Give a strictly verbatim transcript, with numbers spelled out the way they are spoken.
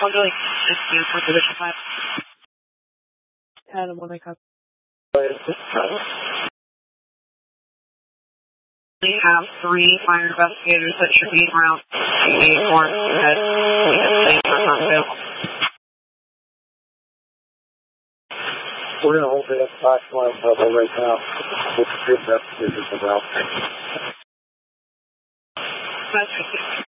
one Billy, it's the for position five. Adam, one I copy. We have three fire investigators that should be around eighty-four that are not available. We're going to hold it at five mile level right now with the investigators about. That's